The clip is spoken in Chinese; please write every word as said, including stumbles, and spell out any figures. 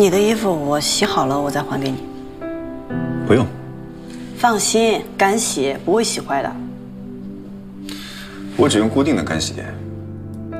你的衣服我洗好了，我再还给你。 不用。 放心，干洗不会洗坏的。 我只用固定的干洗店。